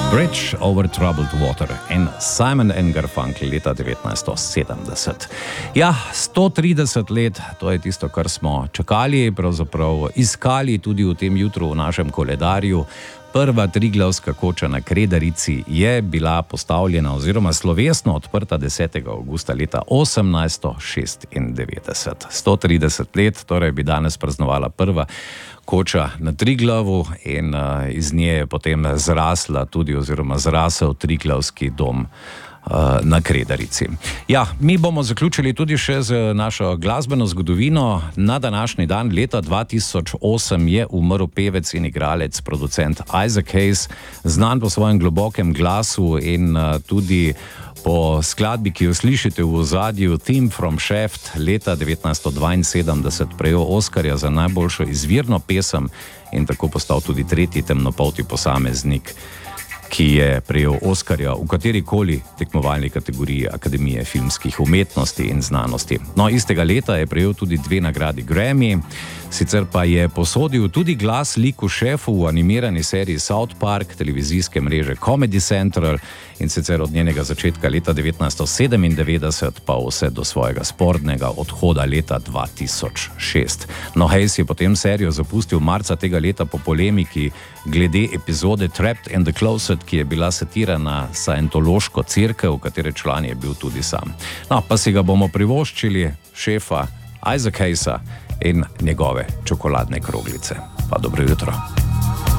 Bridge over Troubled Water in Simon & Garfunkel leta 1970. Ja, 130 let, to je tisto, kar smo čakali, pravzaprav iskali tudi v tem jutru v našem koledarju. Prva Triglavska koča na Kredarici je bila postavljena oziroma slovesno odprta 10. avgusta leta 1896. 130 let, torej bi danes praznovala prva koča na Triglavu in iz nje je potem zrasla tudi oziroma zrasel Triglavski dom na Kredarici. Ja, mi bomo zaključili tudi še z našo glasbeno zgodovino. Na današnji dan leta 2008 je umrl pevec in igralec, producent Isaac Hayes, znan po svojem globokem glasu in tudi po skladbi, ki jo slišite v ozadju, Theme from Shaft, leta 1972 prejel Oskarja za najboljšo izvirno pesem in tako postal tudi tretji temnopolti posameznik, ki je prejel Oskarja v katerikoli tekmovalni kategoriji Akademije filmskih umetnosti in znanosti. No, istega leta je prejel tudi 2 nagradi Grammy, sicer pa je posodil tudi glas liku šefu v animirani seriji South Park, televizijske mreže Comedy Central in sicer od njenega začetka leta 1997 pa vse do svojega spornega odhoda leta 2006. No, Hayes je potem serijo zapustil marca tega leta po polemiki glede epizode Trapped in the Closet, ki je bila satira na scientološko cerkev, katere član je bil tudi sam. No, pa si ga bomo privoščili, šefa Isaac Hayesa in njegove čokoladne kroglice. Pa dobro jutro.